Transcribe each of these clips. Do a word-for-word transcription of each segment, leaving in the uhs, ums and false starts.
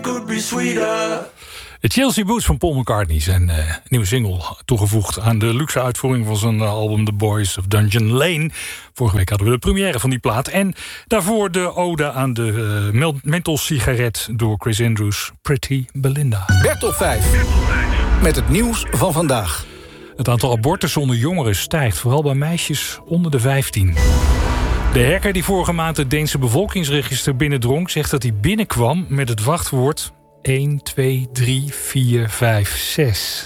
could be sweeter. De Chelsea Boots van Paul McCartney zijn uh, nieuwe single toegevoegd aan de luxe uitvoering van zijn uh, album The Boys of Dungeon Lane. Vorige week hadden we de première van die plaat. En daarvoor de ode aan de uh, menthol-sigaret door Chris Andrews, Pretty Belinda. Bertel vijf. Met het nieuws van vandaag. Het aantal abortussen onder jongeren stijgt, vooral bij meisjes onder de vijftien. De hacker die vorige maand het Deense bevolkingsregister binnendrong, zegt dat hij binnenkwam met het wachtwoord een, twee, drie, vier, vijf, zes.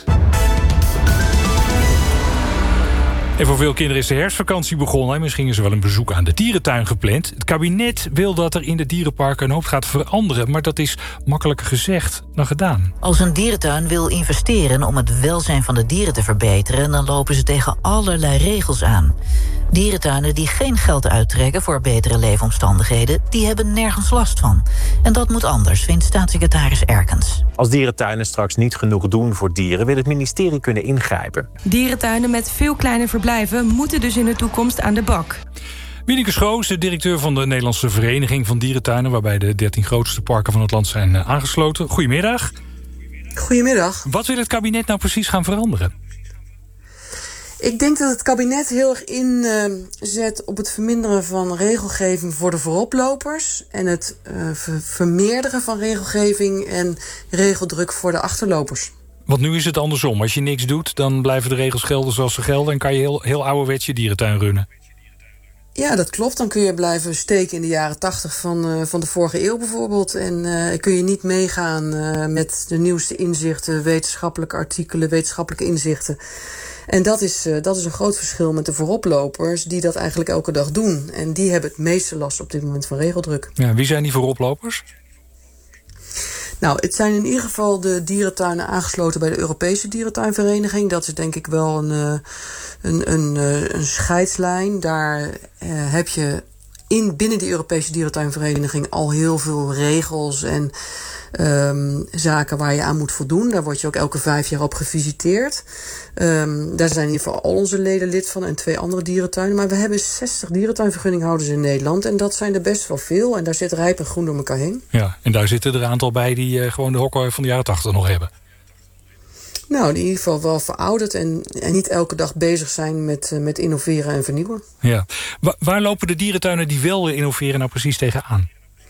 En voor veel kinderen is de herfstvakantie begonnen. En misschien is er wel een bezoek aan de dierentuin gepland. Het kabinet wil dat er in de dierenparken een hoop gaat veranderen. Maar dat is makkelijker gezegd dan gedaan. Als een dierentuin wil investeren om het welzijn van de dieren te verbeteren, dan lopen ze tegen allerlei regels aan. Dierentuinen die geen geld uittrekken voor betere leefomstandigheden, die hebben nergens last van. En dat moet anders, vindt staatssecretaris Erkens. Als dierentuinen straks niet genoeg doen voor dieren, wil het ministerie kunnen ingrijpen. Dierentuinen met veel kleine verblijven moeten dus in de toekomst aan de bak. Wieneke Schoos, de directeur van de Nederlandse Vereniging van Dierentuinen, waarbij de dertien grootste parken van het land zijn aangesloten. Goedemiddag. Goedemiddag. Wat wil het kabinet nou precies gaan veranderen? Ik denk dat het kabinet heel erg inzet uh, op het verminderen van regelgeving voor de vooroplopers en het uh, ver- vermeerderen van regelgeving en regeldruk voor de achterlopers. Want nu is het andersom. Als je niks doet, dan blijven de regels gelden zoals ze gelden en kan je heel, heel ouderwets je dierentuin runnen. Ja, dat klopt. Dan kun je blijven steken in de jaren tachtig van, uh, van de vorige eeuw bijvoorbeeld. En uh, kun je niet meegaan uh, met de nieuwste inzichten, wetenschappelijke artikelen, wetenschappelijke inzichten. En dat is, uh, dat is een groot verschil met de vooroplopers die dat eigenlijk elke dag doen. En die hebben het meeste last op dit moment van regeldruk. Ja, wie zijn die vooroplopers? Nou, het zijn in ieder geval de dierentuinen aangesloten bij de Europese Dierentuinvereniging. Dat is denk ik wel een, een, een, een scheidslijn. Daar uh, heb je in, binnen die Europese Dierentuinvereniging al heel veel regels en um, zaken waar je aan moet voldoen. Daar word je ook elke vijf jaar op gevisiteerd. Um, daar zijn in ieder geval al onze leden lid van en twee andere dierentuinen. Maar we hebben zestig dierentuinvergunninghouders in Nederland. En dat zijn er best wel veel. En daar zit rijp en groen door elkaar heen. Ja, en daar zitten er een aantal bij die uh, gewoon de hokken van de jaren tachtig nog hebben. Nou, in ieder geval wel verouderd en, en niet elke dag bezig zijn met, uh, met innoveren en vernieuwen. Ja. Wa- waar lopen de dierentuinen die wel innoveren nou precies tegenaan?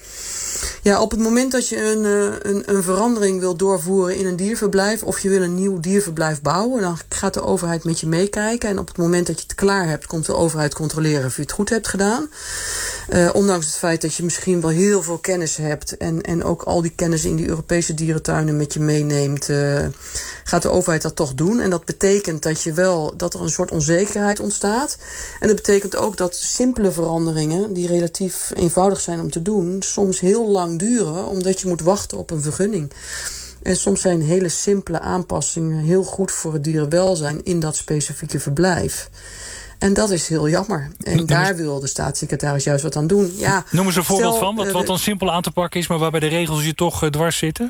Ja, op het moment dat je een, een, een verandering wil doorvoeren in een dierverblijf, of je wil een nieuw dierverblijf bouwen, dan gaat de overheid met je meekijken. En op het moment dat je het klaar hebt, komt de overheid controleren of je het goed hebt gedaan. Uh, ondanks het feit dat je misschien wel heel veel kennis hebt en, en ook al die kennis in die Europese dierentuinen met je meeneemt, uh, gaat de overheid dat toch doen. En dat betekent dat je wel dat er een soort onzekerheid ontstaat. En dat betekent ook dat simpele veranderingen, die relatief eenvoudig zijn om te doen, soms heel lang duren, omdat je moet wachten op een vergunning. En soms zijn hele simpele aanpassingen heel goed voor het dierenwelzijn in dat specifieke verblijf. En dat is heel jammer. En Noem daar eens... wil de staatssecretaris juist wat aan doen. Ja, Noem eens een voorbeeld stel, van, wat, uh, wat dan simpel aan te pakken is, maar waarbij de regels je toch uh, dwars zitten?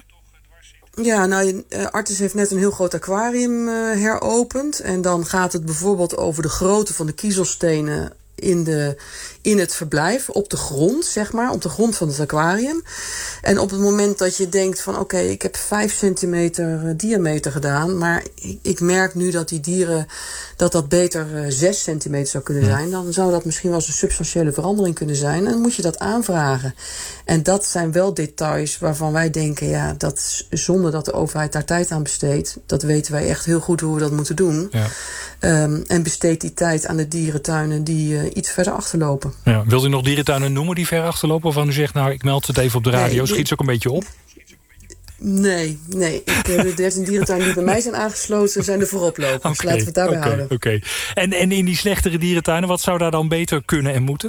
Ja, nou, uh, Artis heeft net een heel groot aquarium uh, heropend. En dan gaat het bijvoorbeeld over de grootte van de kiezelstenen in, de, in het verblijf, op de grond, zeg maar, op de grond van het aquarium. En op het moment dat je denkt van oké, okay, ik heb vijf centimeter uh, diameter gedaan, maar ik, ik merk nu dat die dieren, dat dat beter uh, zes centimeter zou kunnen zijn, dan zou dat misschien wel eens een substantiële verandering kunnen zijn. En dan moet je dat aanvragen. En dat zijn wel details waarvan wij denken, ja, dat zonder dat de overheid daar tijd aan besteedt, dat weten wij echt heel goed hoe we dat moeten doen. Ja. Um, en besteed die tijd aan de dierentuinen die uh, iets verder achterlopen. Ja, wilt u nog dierentuinen noemen die ver achterlopen? Of u zegt, nou, ik meld het even op de radio, nee, schiet ze ook een beetje op? Nee, nee. Ik, de dertien dierentuinen die bij mij zijn aangesloten zijn de vooroplopers. Okay, dus laten we het daarbij okay, houden. Oké. Okay. En, en in die slechtere dierentuinen, wat zou daar dan beter kunnen en moeten?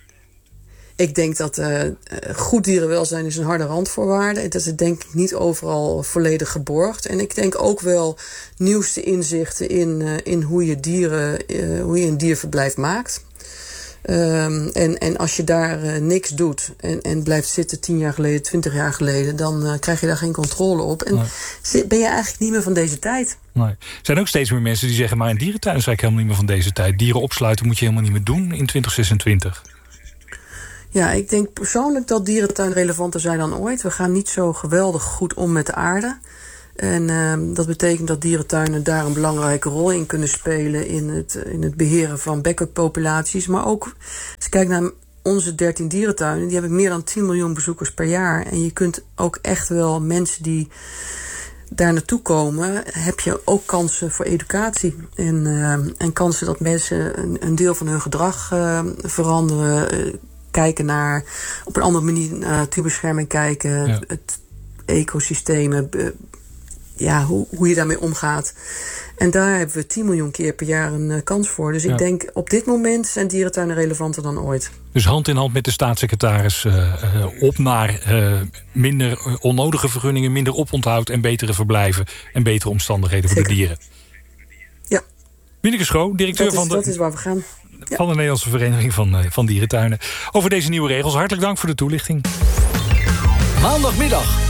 Ik denk dat uh, goed dierenwelzijn is een harde randvoorwaarde. Dat is denk ik niet overal volledig geborgd. En ik denk ook wel nieuwste inzichten in, uh, in hoe je dieren, uh, hoe je een dierverblijf maakt. Um, en, en als je daar uh, niks doet en, en blijft zitten tien jaar geleden, twintig jaar geleden, dan uh, krijg je daar geen controle op. En nee. ben je eigenlijk niet meer van deze tijd. Nee. Er zijn ook steeds meer mensen die zeggen, maar een dierentuin is eigenlijk helemaal niet meer van deze tijd. Dieren opsluiten moet je helemaal niet meer doen in twintig zesentwintig. Ja, ik denk persoonlijk dat dierentuinen relevanter zijn dan ooit. We gaan niet zo geweldig goed om met de aarde. En uh, dat betekent dat dierentuinen daar een belangrijke rol in kunnen spelen in het, in het beheren van backup-populaties. Maar ook, als je kijkt naar onze dertien dierentuinen, die hebben meer dan tien miljoen bezoekers per jaar. En je kunt ook echt wel mensen die daar naartoe komen, heb je ook kansen voor educatie. En, uh, en kansen dat mensen een, een deel van hun gedrag uh, veranderen. Uh, kijken naar, op een andere manier naar natuurbescherming kijken. Ja. Het, het ecosystemen, uh, ja, hoe, hoe je daarmee omgaat. En daar hebben we tien miljoen keer per jaar een uh, kans voor. Dus ja. ik denk, op dit moment zijn dierentuinen relevanter dan ooit. Dus hand in hand met de staatssecretaris uh, uh, op naar uh, minder onnodige vergunningen, minder oponthoud en betere verblijven en betere omstandigheden Zeker. voor de dieren. Ja. Wieneke Schoo, directeur dat is, van de... Dat is waar we gaan. Ja. Van de Nederlandse Vereniging van, uh, van Dierentuinen. Over deze nieuwe regels. Hartelijk dank voor de toelichting. Maandagmiddag